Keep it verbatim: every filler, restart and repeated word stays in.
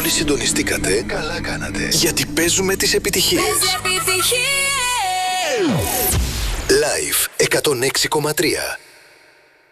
Μόλις συντονιστήκατε, καλά κάνατε. Γιατί παίζουμε τις επιτυχίες. Επιτυχίες. Live εκατόν έξι κόμμα τρία.